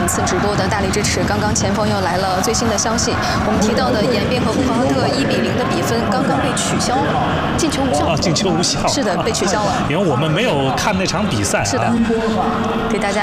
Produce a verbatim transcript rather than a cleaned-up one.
次直播的大力支持。刚刚前方又来了最新的消息，我们提到的延边和呼和浩特一比零的比分刚刚被取消了，进球无效。 啊，进球无效。 是的，被取消了。 因为我们没有看那场比赛、啊。 是的，给大家